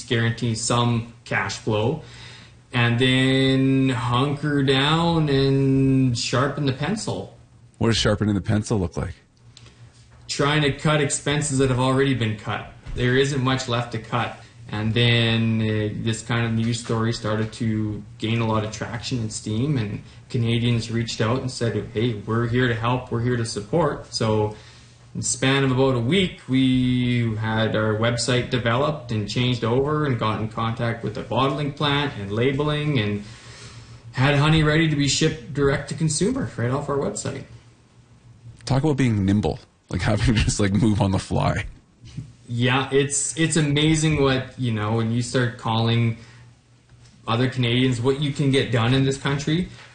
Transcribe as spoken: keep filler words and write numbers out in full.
least guarantee some cash flow, and then hunker down and sharpen the pencil. What does sharpening the pencil look like? Trying to cut expenses that have already been cut. There isn't much left to cut. And then uh, this kind of news story started to gain a lot of traction and steam, and Canadians reached out and said, hey, we're here to help, we're here to support. So in the span of about a week, we had our website developed and changed over and got in contact with the bottling plant and labeling, and had honey ready to be shipped direct to consumer right off our website. Talk about being nimble, like having to just like move on the fly. Yeah, it's it's amazing what, you know, when you start calling other Canadians what you can get done in this country.